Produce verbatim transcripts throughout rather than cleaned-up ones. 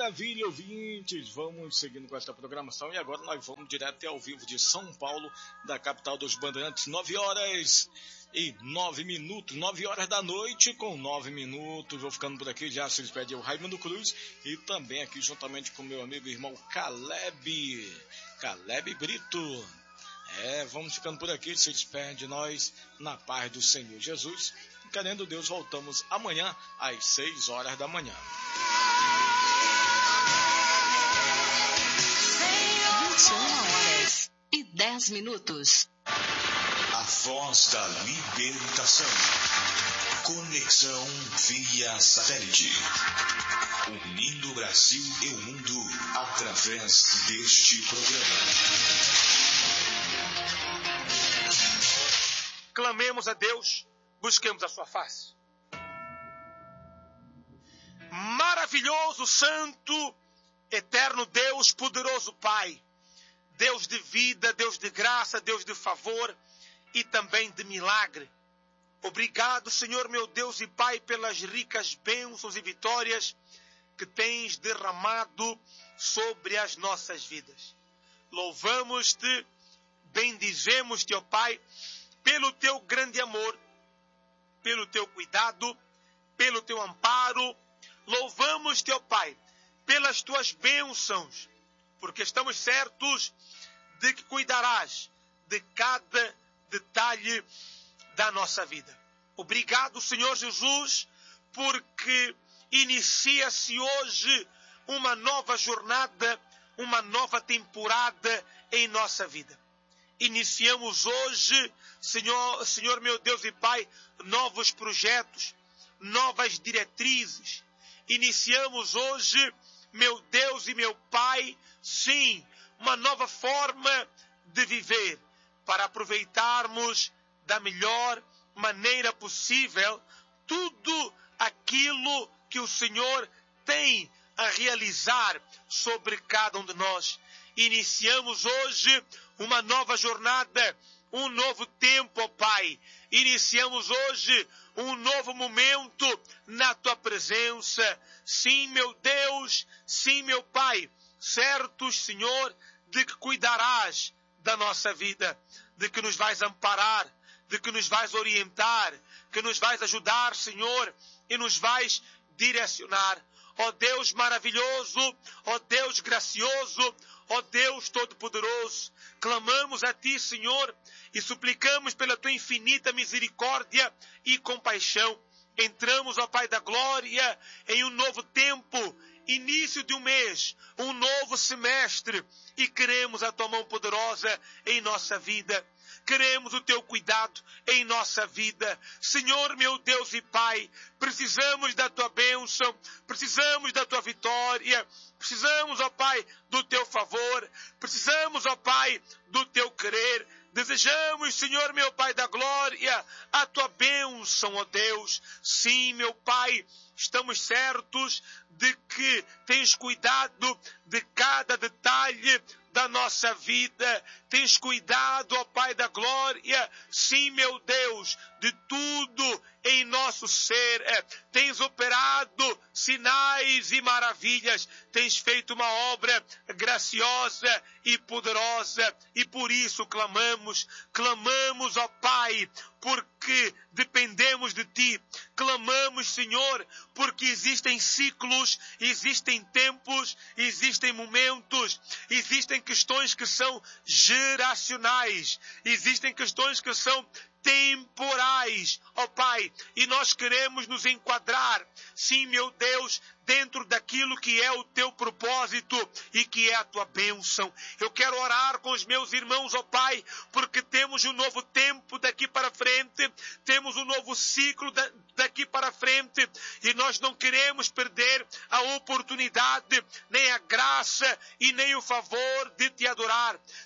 maravilha, ouvintes! Vamos seguindo com esta programação e agora nós vamos direto ao vivo de São Paulo, da capital dos Bandeirantes, nove horas e nove minutos, nove horas da noite com nove minutos. Vou ficando por aqui, já se despede o Raimundo Cruz e também aqui juntamente com meu amigo e irmão Caleb, Caleb Brito. É, vamos ficando por aqui, se despede de nós na paz do Senhor Jesus. Querendo Deus, voltamos amanhã às seis horas da manhã. vinte e uma horas e dez minutos. A voz da libertação. Conexão via satélite. Unindo o Brasil e o mundo através deste programa. Clamemos a Deus, busquemos a sua face. Maravilhoso, santo, eterno Deus, poderoso Pai, Deus de vida, Deus de graça, Deus de favor e também de milagre. Obrigado, Senhor meu Deus e Pai, pelas ricas bênçãos e vitórias que tens derramado sobre as nossas vidas. Louvamos-te, bendizemos-te, ó Pai, pelo teu grande amor, pelo teu cuidado, pelo teu amparo. Louvamos-te, ó Pai, pelas tuas bênçãos, porque estamos certos de que cuidarás de cada detalhe da nossa vida. Obrigado, Senhor Jesus, porque inicia-se hoje uma nova jornada, uma nova temporada em nossa vida. Iniciamos hoje, Senhor, Senhor meu Deus e Pai, novos projetos, novas diretrizes. Iniciamos hoje, meu Deus e meu Pai, sim, uma nova forma de viver, para aproveitarmos da melhor maneira possível tudo aquilo que o Senhor tem a realizar sobre cada um de nós. Iniciamos hoje uma nova jornada, um novo tempo, ó Pai. Iniciamos hoje um novo momento na Tua presença. Sim, meu Deus, sim, meu Pai, certos, Senhor, de que cuidarás da nossa vida, de que nos vais amparar, de que nos vais orientar, que nos vais ajudar, Senhor, e nos vais direcionar. Ó Deus maravilhoso, ó Deus gracioso, ó Deus todo-poderoso, clamamos a Ti, Senhor, e suplicamos pela Tua infinita misericórdia e compaixão. Entramos, ó Pai da glória, em um novo tempo, início de um mês, um novo semestre, e queremos a Tua mão poderosa em nossa vida. Queremos o Teu cuidado em nossa vida. Senhor, meu Deus e Pai, precisamos da Tua bênção, precisamos da Tua vitória, precisamos, ó Pai, do Teu favor, precisamos, ó Pai, do Teu querer. Desejamos, Senhor, meu Pai da glória, a Tua bênção, ó Deus. Sim, meu Pai, estamos certos de que tens cuidado de cada detalhe da nossa vida. Tens cuidado, ó Pai da glória, sim, meu Deus, de tudo em nosso ser. Tens operado sinais e maravilhas. Tens feito uma obra graciosa e poderosa. E por isso clamamos, clamamos, ó Pai, porque dependemos de Ti. Clamamos, Senhor, porque existem ciclos, existem tempos, existem momentos, existem questões que são geracionais, existem questões que são temporais, ó Pai, e nós queremos nos enquadrar, sim, meu Deus, dentro daquilo que é o Teu propósito e que é a Tua bênção. Eu quero orar com os meus irmãos, ó Pai, porque temos um novo tempo daqui para frente, temos um novo ciclo daqui para frente, e nós não queremos perder a oportunidade, nem a graça e nem o favor de Te adorar.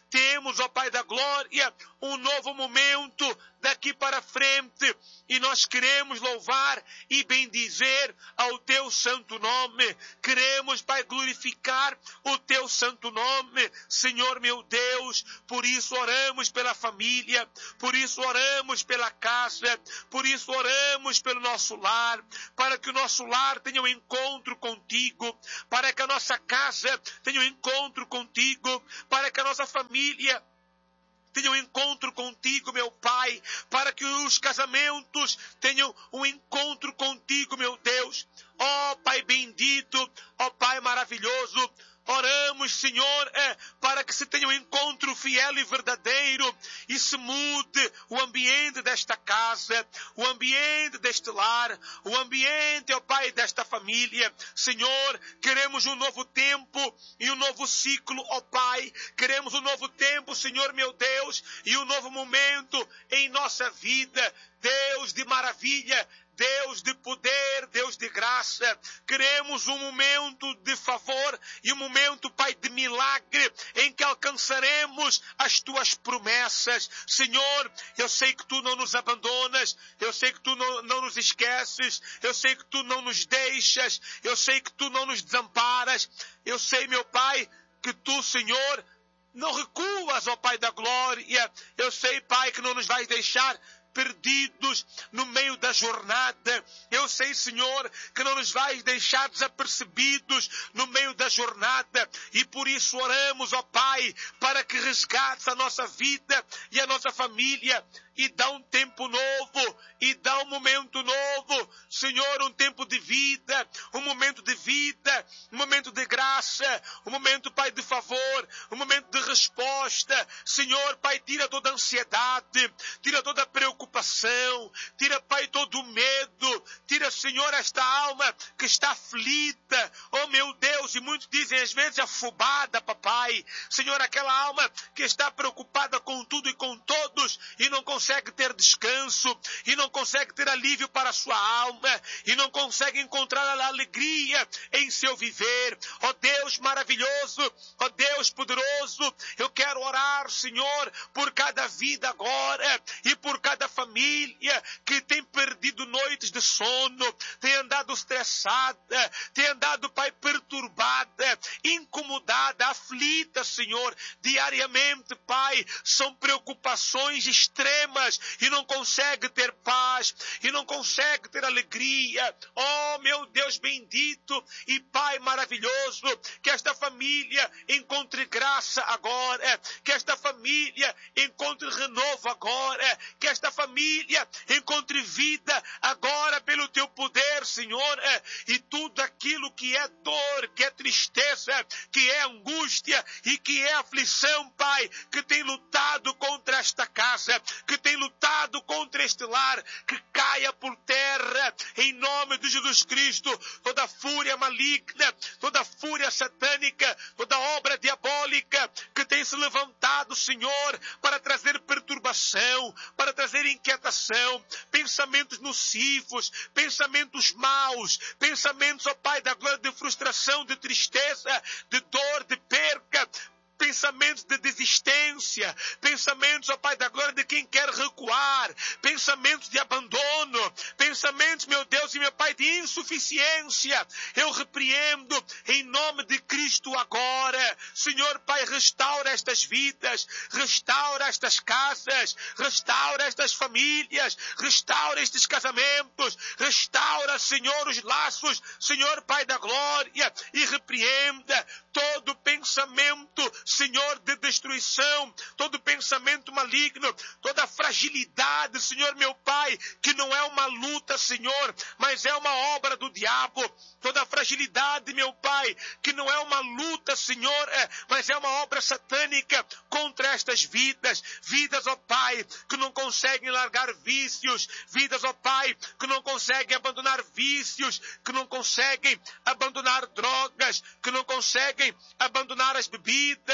temos, ó Pai da glória, um novo momento daqui para frente, e nós queremos louvar e bendizer ao teu santo nome. Queremos, Pai, glorificar o teu santo nome, Senhor meu Deus. Por isso oramos pela família, por isso oramos pela casa, por isso oramos pelo nosso lar, para que o nosso lar tenha um encontro contigo, para que a nossa casa tenha um encontro contigo, para que a nossa família tenham um encontro contigo, meu Pai, para que os casamentos tenham um encontro contigo, meu Deus. Ó Pai bendito, ó Pai maravilhoso, oramos, Senhor, é, para que se tenha um encontro fiel e verdadeiro e se mude o ambiente desta casa, o ambiente deste lar, o ambiente, ó Pai, desta família. Senhor, queremos um novo tempo e um novo ciclo, ó Pai. Queremos um novo tempo, Senhor meu Deus, e um novo momento em nossa vida. Deus de maravilha, Deus de poder, Deus de graça. Queremos um momento de favor e um momento, Pai, de milagre, em que alcançaremos as tuas promessas. Senhor, eu sei que tu não nos abandonas, eu sei que tu não, não nos esqueces, eu sei que tu não nos deixas, eu sei que tu não nos desamparas. Eu sei, meu Pai, que tu, Senhor, não recuas, ó Pai da glória. Eu sei, Pai, que não nos vais deixar perdidos no meio da jornada. Eu sei, Senhor, que não nos vais deixar desapercebidos no meio da jornada, e por isso oramos, ó Pai, para que resgates a nossa vida e a nossa família, e dá um tempo novo, e dá um momento novo, Senhor, um tempo de vida, um momento de vida, um momento de graça, um momento, Pai, de favor, um momento de resposta. Senhor, Pai, tira toda a ansiedade, tira toda a preocupação, tira, Pai, todo o medo, tira, Senhor, esta alma que está aflita, oh meu Deus, e muitos dizem às vezes afobada, papai. Senhor, aquela alma que está preocupada com tudo e com todos e não consegue ter descanso, e não consegue ter alívio para a sua alma, e não consegue encontrar a alegria em seu viver. Ó Deus maravilhoso, ó Deus poderoso, eu quero orar, Senhor, por cada vida agora, e por cada família que tem perdido noites de sono, tem andado estressada, tem andado, Pai, perturbada, incomodada, aflita, Senhor, diariamente, Pai. São preocupações extremas e não consegue ter paz, e não consegue ter alegria. Oh, meu Deus bendito e Pai maravilhoso, que esta família encontre graça agora, que esta família encontre renovo agora, que esta família encontre vida agora pelo teu poder, Senhor, e tudo aquilo que é dor, que é tristeza, que é angústia e que é aflição, Pai, que tem lutado contra esta casa, que tem lutado contra este lar, que caia por terra em nome de Jesus Cristo. Toda fúria maligna, toda fúria satânica, toda obra diabólica que tem se levantado, Senhor, para trazer perturbação, para trazer inquietação, pensamentos nocivos, pensamentos maus, pensamentos, ó Pai da glória, de frustração, de tristeza, de dor, de perca, pensamentos de desistência, pensamentos, ó Pai da glória, de quem quer recuar, pensamentos de abandono, pensamentos, meu Deus e meu Pai, de insuficiência. Eu repreendo em nome de Cristo agora. Senhor, Pai, restaura estas vidas, restaura estas casas, restaura estas famílias, restaura estes casamentos, restaura, Senhor, os laços, Senhor, Pai da glória, e repreenda todo pensamento, Senhor, de destruição, todo pensamento maligno, toda fragilidade, Senhor, meu Pai, que não é uma luta, Senhor, mas é uma obra do diabo. Toda fragilidade, meu Pai, que não é uma luta, Senhor, é, mas é uma obra satânica contra estas vidas. Vidas, ó Pai, que não conseguem largar vícios. Vidas, ó Pai, que não conseguem abandonar vícios, que não conseguem abandonar drogas, que não conseguem abandonar as bebidas,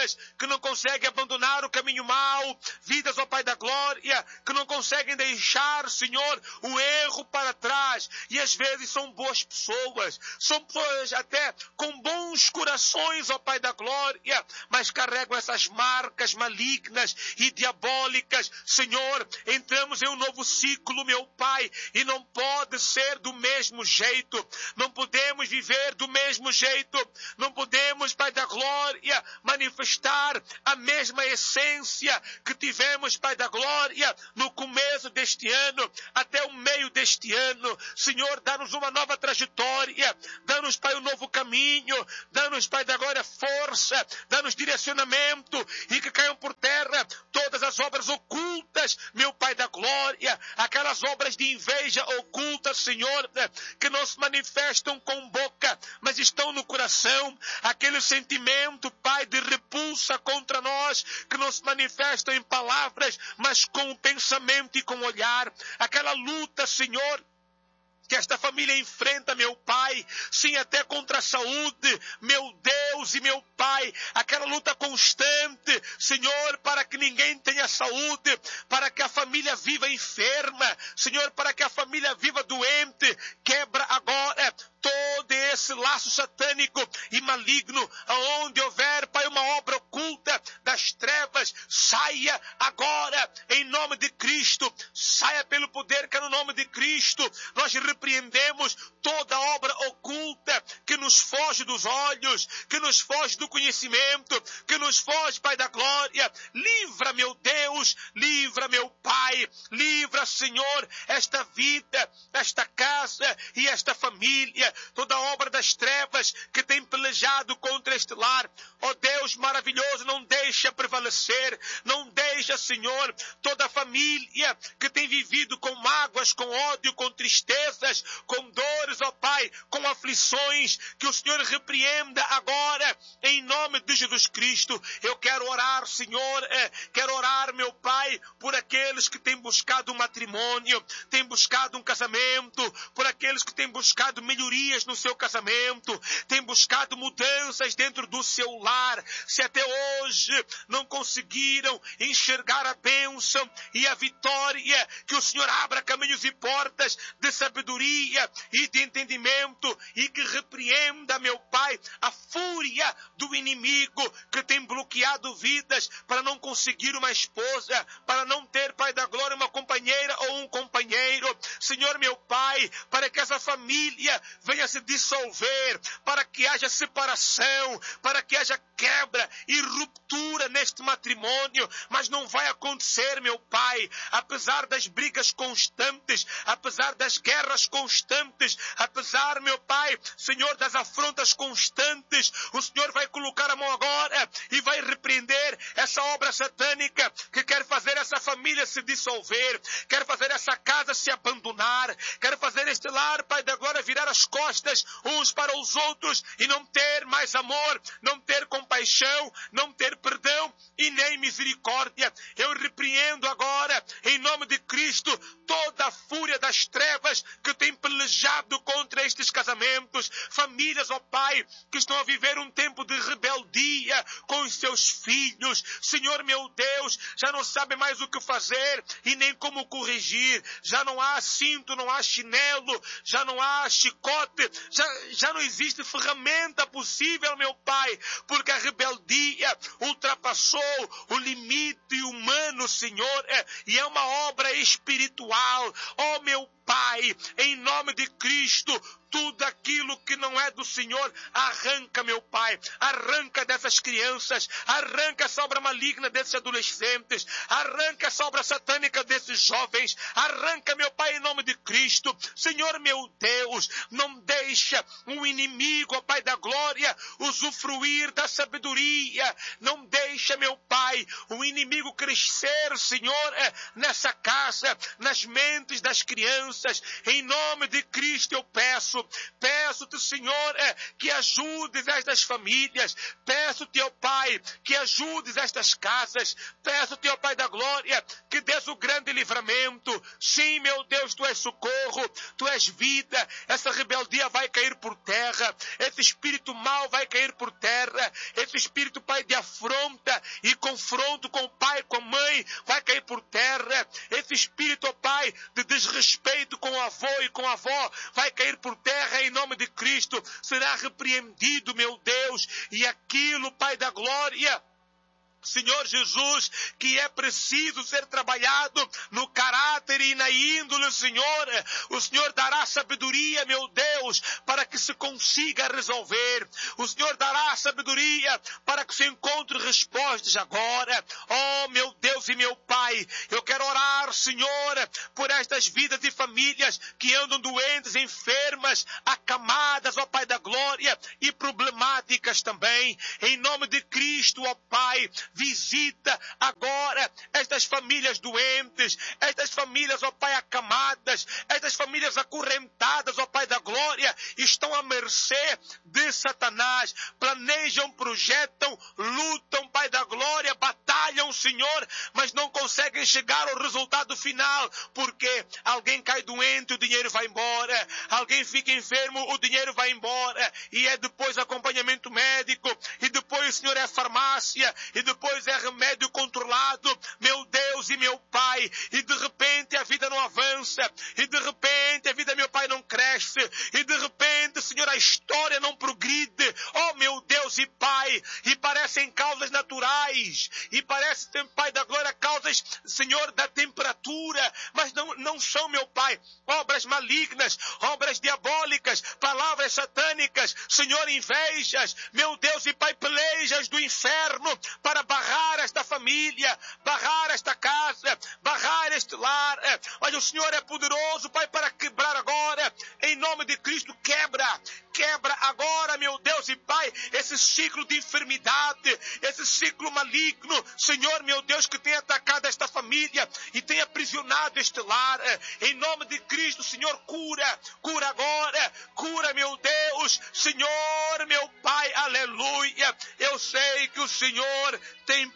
vidas que não conseguem abandonar o caminho mau, vidas, ó Pai da glória, que não conseguem deixar, Senhor, o erro para trás, e às vezes são boas pessoas, são pessoas até com bons corações, ó Pai da glória, mas carregam essas marcas malignas e diabólicas. Senhor, entramos em um novo ciclo, meu Pai, e não pode ser do mesmo jeito, não podemos viver do mesmo jeito, não podemos, Pai da glória, manifestar a mesma essência que tivemos, Pai da glória, no começo deste ano, até o meio deste ano. Senhor, dá-nos uma nova trajetória, dá-nos, Pai, um novo caminho, dá-nos, Pai da glória, força, dá-nos direcionamento, e que caiam por terra todas as obras ocultas, meu Pai da glória, aquelas obras de inveja ocultas, Senhor, que não se manifestam com boca, mas estão no coração, aquele sentimento, Pai, de repulsa contra nós, que não se manifestam em palavras, mas com o pensamento e com o olhar, aquela luta, Senhor, que esta família enfrenta, meu Pai, sim, até contra a saúde, meu Deus e meu Pai, aquela luta constante, Senhor, para que ninguém tenha saúde, para que a família viva enferma, Senhor, para que a família viva doente, quebra agora todo esse laço satânico e maligno, aonde houver, Pai, uma obra oculta das trevas, saia agora, em nome de Cristo, saia pelo poder que é no nome de Cristo. Nós repreendemos toda obra oculta que nos foge dos olhos, que nos foge do conhecimento, que nos foge, Pai da glória. Livra, meu Deus, livra, meu Pai, livra, Senhor, esta vida, esta casa e esta família, toda obra das trevas que tem pelejado contra este lar. Ó Deus maravilhoso, não deixa prevalecer, não deixa, Senhor, toda a família que tem vivido com mágoas, com ódio, com tristezas, com dores, ó Pai, com aflições, que o Senhor repreenda agora, em nome de Jesus Cristo. Eu quero orar, Senhor, é, quero orar, meu Pai, por aqueles que têm buscado um matrimônio, têm buscado um casamento, por aqueles que têm buscado melhorias no seu casamento, têm buscado mudanças dentro do seu lar. Se até hoje não conseguiram enxergar a bênção e a vitória, que o Senhor abra caminhos e portas de sabedoria e de entendimento, e que repreenda, meu Pai, a fúria do inimigo que tem bloqueado vidas para não conseguir uma esposa, para não ter, Pai da glória, uma companheira ou um companheiro. Senhor, meu Pai, para que essa família venha se dissolver, para que haja separação, para que haja quebra e ruptura neste matrimônio, mas não vai acontecer, meu Pai, apesar das brigas constantes, apesar das guerras constantes, apesar, meu Pai, Senhor, das afrontas constantes, o Senhor vai colocar a mão agora e vai repreender essa obra satânica que quer fazer essa família se dissolver, quer fazer essa casa se abandonar, quer fazer este lar, Pai da glória, virar as costas uns para os outros e não ter mais amor, não ter compaixão, não ter perdão e nem misericórdia. Eu repreendo agora, em nome de Cristo, toda a fúria das trevas que tem pelejado contra estes casamentos, famílias, ó Pai, que estão a viver um tempo de rebeldia com os seus filhos. Senhor, meu Deus, já não sabe mais o que fazer e nem como corrigir. Já não há cinto, não há chinelo, já não há chicote, já, já não existe ferramenta possível, meu Pai, porque a rebeldia ultrapassou o limite humano, Senhor, é, e é uma obra espiritual. Ó, meu Pai, em nome de Cristo, tudo aquilo que não é do Senhor, arranca, meu Pai, arranca dessas crianças, arranca essa obra maligna desses adolescentes, arranca essa obra satânica desses jovens, arranca, meu Pai, em nome de Cristo. Senhor, meu Deus, não deixa o inimigo, ó Pai da glória, usufruir da sabedoria, não deixa, meu Pai, o inimigo crescer, Senhor, nessa casa, nas mentes das crianças, finanças. Em nome de Cristo eu peço, peço-te, Senhor, é, que ajudes estas famílias. Peço-te, ó Pai, que ajudes estas casas. Peço-te, ó Pai da glória, que des o grande livramento. Sim, meu Deus, tu és socorro, tu és vida. Essa rebeldia vai cair por terra. Esse espírito mau vai cair por terra. Esse espírito, Pai, de afronta e confronto com o pai, com a mãe, vai cair por terra. Esse espírito, ó Pai, de desrespeito com o avô e com a avó, vai cair por terra em nome de Cristo. Será repreendido, meu Deus. E aquilo, Pai da glória, Senhor Jesus, que é preciso ser trabalhado no caráter e na índole, Senhor, o Senhor dará sabedoria, meu Deus, para que se consiga resolver. O Senhor dará sabedoria para que se encontre respostas agora. Oh, meu Deus e meu Pai, eu quero orar, Senhor, por estas vidas e famílias que andam doentes, enfermas, acamadas, ó Pai da glória, e problemáticas também. Em nome de Cristo, ó Pai, visita agora estas famílias doentes, estas famílias, ó Pai, acamadas, estas famílias acorrentadas, ó Pai da glória, estão à mercê de Satanás, planejam, projetam, lutam, Pai da glória, batalham, Senhor, mas não conseguem chegar ao resultado final, porque alguém cai doente, o dinheiro vai embora, alguém fica enfermo, o dinheiro vai embora, e é depois acompanhamento médico, e depois, Senhor, é farmácia, e depois é remédio controlado, meu Deus e meu Pai, e de repente a vida não avança, e de repente a vida, meu Pai, não cresce, e de repente, Senhor, a história não progride, oh meu Deus e Pai, e parecem causas naturais, e parece, Pai da glória, causas, Senhor, da temperatura, mas não, não são, meu Pai, obras malignas, obras diabólicas, palavras satânicas, Senhor, invejas, meu Deus e Pai, pelejas do inferno, para barrar esta família, barrar esta casa, barrar este lar. Olha, o Senhor é poderoso, Pai, para quebrar agora, em nome de Cristo, quebra, quebra agora, meu Deus e Pai, esse ciclo de enfermidade, esse ciclo maligno, Senhor, meu Deus, que tem atacado esta família e tem aprisionado este lar. Em nome de Cristo, Senhor, cura, cura agora, cura, meu Deus, Senhor, meu Pai, aleluia. Eu sei que o Senhor tem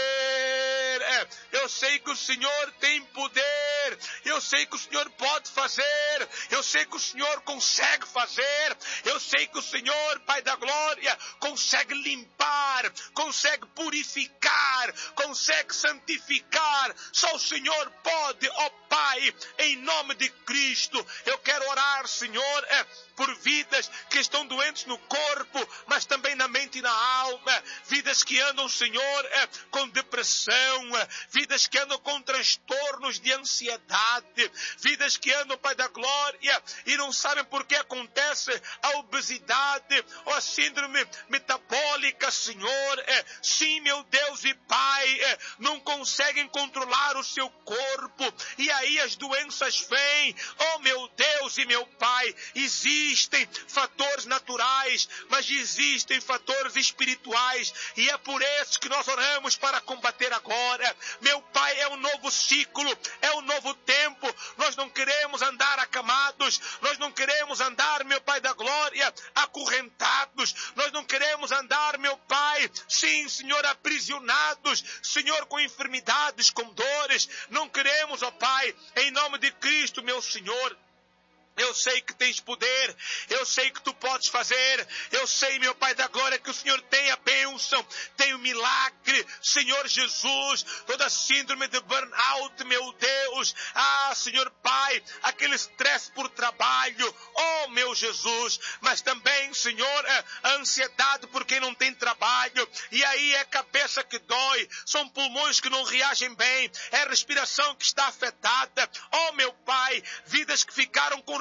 poder, eu sei que o Senhor tem poder, eu sei que o Senhor pode fazer, eu sei que o Senhor consegue fazer, eu sei que o Senhor, Pai da glória, consegue limpar, consegue purificar, consegue santificar, só o Senhor pode, ó Pai, em nome de Cristo. Eu quero orar, Senhor, é, por vidas que estão doentes no corpo, mas também na mente e na alma, vidas que andam, Senhor, é, com depressão, é, vidas que andam com transtornos de ansiedade, vidas que andam, Pai da glória, e não sabem por que acontece a obesidade ou a síndrome metabólica, Senhor, é, sim, meu Deus e Pai, é, não conseguem controlar o seu corpo, e aí as doenças vêm, oh meu Deus e meu Pai, existem fatores naturais, mas existem fatores espirituais, e é por isso que nós oramos para combater agora. Meu Pai, é um novo ciclo, é um novo tempo, nós não queremos andar acamados, nós não queremos andar, meu Pai da glória, acorrentados, nós não queremos andar, meu Pai, sim, Senhor, aprisionados, Senhor, com enfermidades, com dores, não queremos, ó Pai, em nome de Cristo, meu Senhor. Eu sei que tens poder, eu sei que tu podes fazer, eu sei, meu Pai da glória, que o Senhor tem a bênção, tem o milagre, Senhor Jesus, toda síndrome de burnout, meu Deus, ah, Senhor Pai, aquele estresse por trabalho, oh, meu Jesus, mas também, Senhor, a ansiedade por quem não tem trabalho, e aí é cabeça que dói, são pulmões que não reagem bem, é a respiração que está afetada, oh, meu Pai, vidas que ficaram com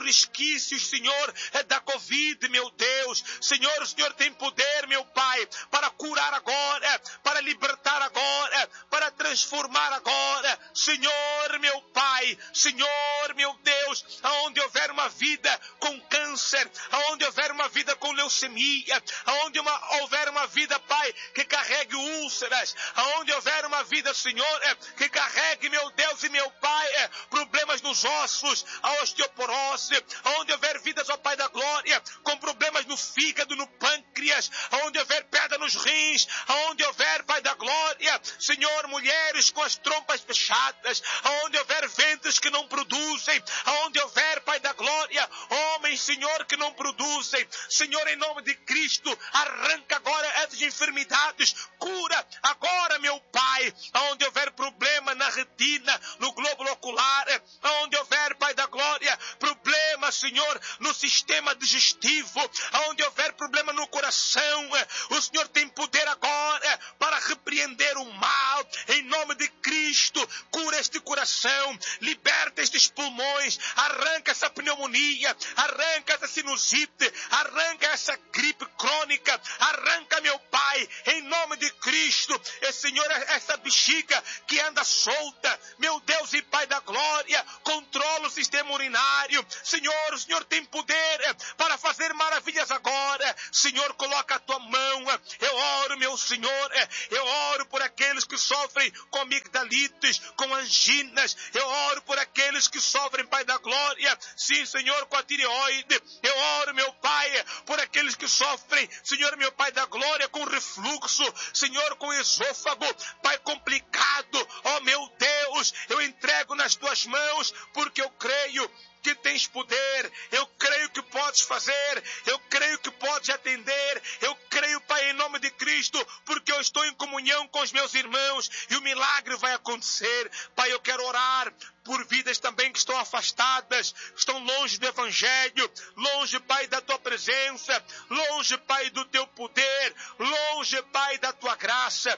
resquícios, Senhor, da Covid, meu Deus. Senhor, o Senhor tem poder, meu Pai, para curar agora, para libertar agora, para transformar agora. Senhor, meu Pai, Senhor, meu Deus, aonde houver uma vida com câncer, aonde houver uma vida com leucemia, aonde uma, houver uma vida, Pai, que carregue úlceras, aonde houver uma vida, Senhor, que carregue, meu Deus e meu Pai, problemas nos ossos, a osteoporose, aonde houver vidas, ó Pai da glória, com problemas no fígado, no pâncreas, aonde houver pedra nos rins, aonde houver, Pai da glória, Senhor, mulheres com as trompas fechadas, aonde houver ventres que não produzem, aonde houver, Pai da glória, homens, Senhor, que não produzem, Senhor, em nome de Cristo, arranca agora essas enfermidades, cura agora, meu Pai, aonde houver problema na retina, no globo ocular, aonde houver, Pai da glória, problema, Senhor, no sistema digestivo, aonde houver problema no coração, o Senhor tem poder agora para repreender o mal, em nome de Cristo, cura este coração, liberta estes pulmões, arranca essa pneumonia, arranca essa sinusite, arranca essa gripe crônica, arranca, meu Pai, em nome de Cristo, e, Senhor, essa bexiga que anda solta, meu Deus e Pai da glória, controla o sistema urinário, Senhor, o Senhor tem poder para fazer maravilhas agora, Senhor, coloca a tua mão, eu oro, meu Senhor, eu oro por aqueles que sofrem com amigdalites, com anginas, eu oro por aqueles que sofrem, Pai da glória, sim, Senhor, com a tireoide, eu oro, meu Pai, por aqueles que sofrem, Senhor, meu Pai da glória, com refluxo, Senhor, com esôfago, Pai, complicado, ó meu Deus, eu entrego nas tuas mãos, porque eu creio que tens poder, eu creio que podes fazer, eu creio que podes atender, eu creio, Pai, em nome de Cristo, porque eu estou em comunhão com os meus irmãos e o milagre vai acontecer. Pai, eu quero orar por vidas também que estão afastadas, estão longe do Evangelho, longe, Pai, da Tua presença, longe, Pai, do Teu poder, longe, Pai, da Tua graça.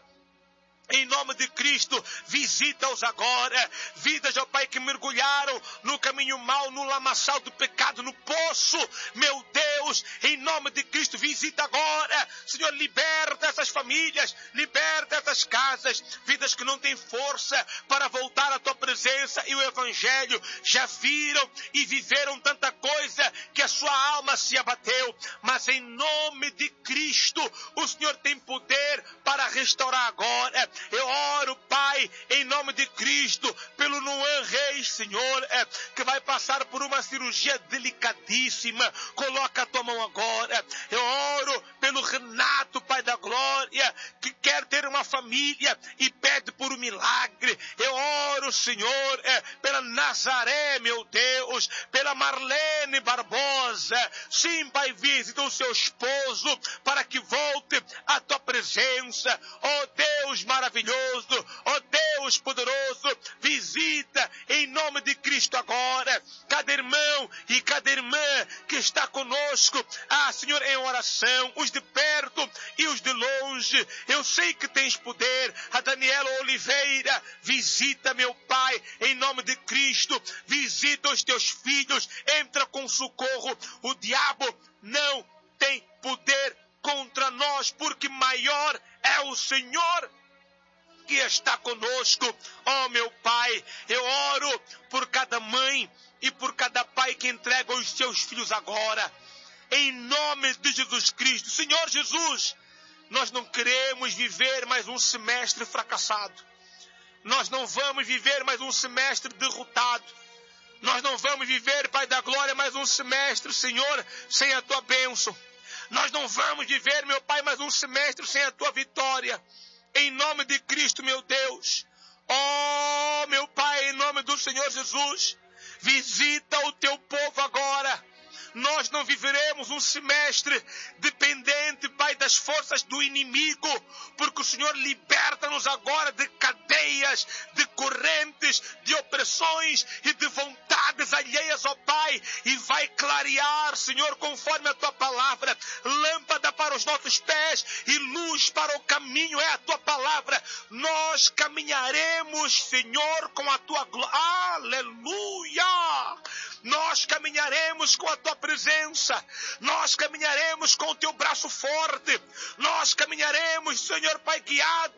Em nome de Cristo, visita-os agora. Vidas, ó Pai, que mergulharam no caminho mau, no lamaçal do pecado, no poço. Meu Deus, em nome de Cristo, visita agora. Senhor, liberta essas famílias, liberta essas casas. Vidas que não têm força para voltar à Tua presença e o Evangelho. Já viram e viveram tanta coisa que a sua alma se abateu. Mas em nome de Cristo, o Senhor tem poder para restaurar agora. Eu oro, Pai, em nome de Cristo, pelo Noan Reis, Senhor, é, que vai passar por uma cirurgia delicadíssima. Coloca a tua mão agora. Eu oro pelo Renato, Pai da glória, que quer ter uma família e pede por um milagre. Eu oro, Senhor, é, pela Nazaré, meu Deus, pela Marlene Barbosa. Sim, Pai, visita o seu esposo para que volte à tua presença. Oh Deus maravilhoso. Maravilhoso, ó Deus poderoso, visita em nome de Cristo agora cada irmão e cada irmã que está conosco, ah Senhor, em oração, os de perto e os de longe. Eu sei que tens poder. A Daniela Oliveira, visita, meu Pai, em nome de Cristo, visita os teus filhos, entra com socorro. O diabo não tem poder contra nós, porque maior é o Senhor que está conosco. Oh meu Pai, eu oro por cada mãe e por cada pai que entrega os seus filhos agora, em nome de Jesus Cristo. Senhor Jesus, nós não queremos viver mais um semestre fracassado, nós não vamos viver mais um semestre derrotado, nós não vamos viver, Pai da glória, mais um semestre, Senhor, sem a tua bênção. Nós não vamos viver, meu Pai, mais um semestre sem a tua vitória. Em nome de Cristo, meu Deus. Oh, meu Pai, em nome do Senhor Jesus, visita o teu povo agora. Nós não viveremos um semestre dependente, Pai, das forças do inimigo, porque o Senhor liberta-nos agora de cadeias, de correntes, de opressões e de vontades alheias, ó Pai, e vai clarear, Senhor, conforme a Tua palavra, lâmpada para os nossos pés e luz para o caminho é a Tua palavra. Nós caminharemos, Senhor, com a Tua glória. Aleluia! Nós nós caminharemos com a tua presença, nós caminharemos com o teu braço forte, nós caminharemos, Senhor Pai, guiado